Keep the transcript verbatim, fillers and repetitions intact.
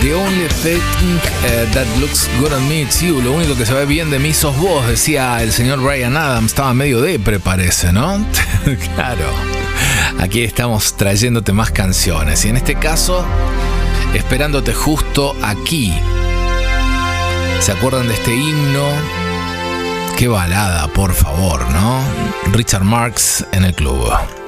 The only thing uh, that looks good on me is you. Lo único que se ve bien de mí sos vos, decía el señor Bryan Adams. Estaba medio depre, parece, ¿no? Claro. Aquí estamos trayéndote más canciones. Y en este caso, esperándote justo aquí. ¿Se acuerdan de este himno? Qué balada, por favor, ¿no? Richard Marx en el club.